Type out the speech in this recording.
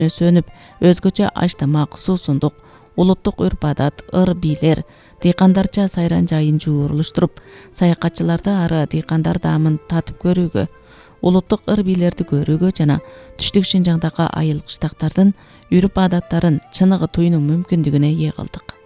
сөнүп, өзгөчө аш тамак, суусундук, улуттук үрп-адат, ыр бийлер, дыйкандарча сайран жайын жуурулуштуруп, саякатчыларды ары дыйкандар даамын татып көрүүгө, улуттук ыр бийлерди көрүүгө жана түштүк Шинжаңдагы айыл кыштактардын үрп-адаттарын чыныгы туюнуу мүмкүндүгүнө ээ кылдык.